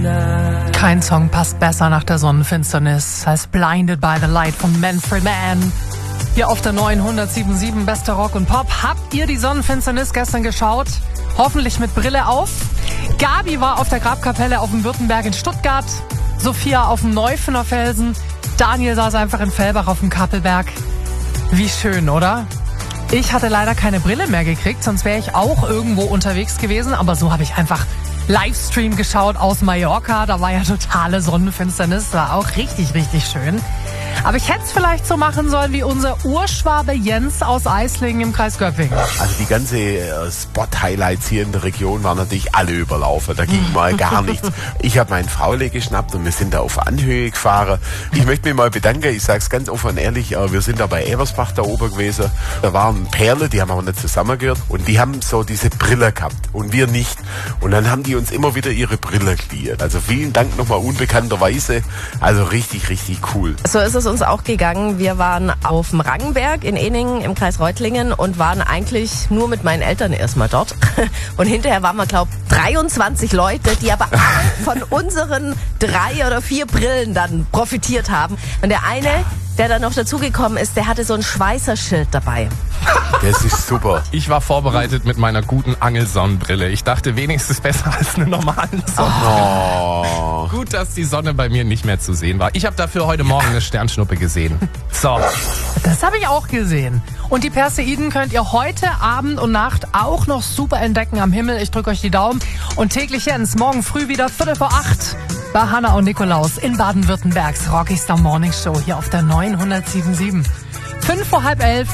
Kein Song passt besser nach der Sonnenfinsternis als Blinded by the Light von Manfred Mann. Hier auf der 907.7 Bester Rock und Pop. Habt ihr die Sonnenfinsternis gestern geschaut? Hoffentlich mit Brille auf. Gabi war auf der Grabkapelle auf dem Württemberg in Stuttgart. Sophia auf dem Neufener Felsen. Daniel saß einfach in Fellbach auf dem Kappelberg. Wie schön, oder? Ich hatte leider keine Brille mehr gekriegt, sonst wäre ich auch irgendwo unterwegs gewesen. Aber so habe ich einfach Livestream geschaut aus Mallorca. Da war ja totale Sonnenfinsternis. War auch richtig, richtig schön. Aber ich hätte es vielleicht so machen sollen wie unser Urschwabe Jens aus Eislingen im Kreis Göppingen. Also die ganze Spot-Highlights hier in der Region waren natürlich alle überlaufen. Da ging mal gar nichts. Ich habe meinen Faule geschnappt und wir sind da auf Anhöhe gefahren. Ich möchte mich mal bedanken, ich sage es ganz offen und ehrlich, wir sind da bei Ebersbach da oben gewesen. Da waren Perle, die haben auch nicht zusammengehört und die haben so diese Brille gehabt und wir nicht. Und dann haben die uns immer wieder ihre Brille geliehen. Also vielen Dank nochmal unbekannterweise. Also richtig, richtig cool. So ist es uns auch gegangen. Wir waren auf dem Rangenberg in Eningen im Kreis Reutlingen und waren eigentlich nur mit meinen Eltern erstmal dort. Und hinterher waren wir, glaube ich, 23 Leute, die aber alle von unseren 3 oder 4 Brillen dann profitiert haben. Und der eine, der dann noch dazugekommen ist, der hatte so ein Schweißerschild dabei. Das ist super. Ich war vorbereitet mit meiner guten Angelsonnenbrille. Ich dachte, wenigstens besser als eine normale Sonne. Oh. Gut, dass die Sonne bei mir nicht mehr zu sehen war. Ich habe dafür heute Morgen eine Sternschnuppe gesehen. So. Das habe ich auch gesehen. Und die Perseiden könnt ihr heute Abend und Nacht auch noch super entdecken am Himmel. Ich drücke euch die Daumen. Und täglich Jens, morgen früh wieder 7:45 bei Hanna und Nikolaus in Baden-Württembergs Rocky Star Morning Show hier auf der 907.7. 11:05